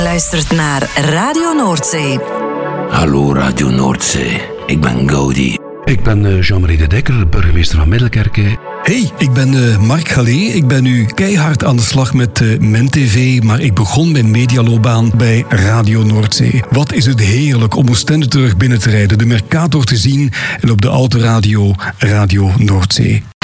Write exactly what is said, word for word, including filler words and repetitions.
Luistert naar Radio Noordzee. Hallo Radio Noordzee, ik ben Gaudi. Ik ben uh, Jean-Marie de Dekker, burgemeester van Middelkerke. Hey, ik ben uh, Mark Galé. Ik ben nu keihard aan de slag met uh, MenTV, maar ik begon mijn medialoopbaan bij Radio Noordzee. Wat is het heerlijk om Oostende terug binnen te rijden, de Mercator te zien en op de autoradio Radio Noordzee.